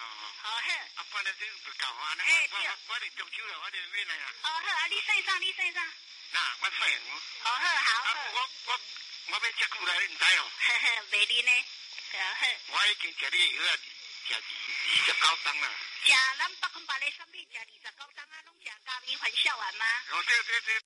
好好。 啊，不然这就搞啊，那我哋中秋了，我哋咩来啊？ 好好，你说啥？你说啥？ 那我说， 好好。 我要吃苦来，你知哦？ 呵呵，袂哩呢。好。 我已经吃你药吃29档了。 食咱百分百的产品，食29档啊，拢食咖喱还笑完吗？ 哦，对。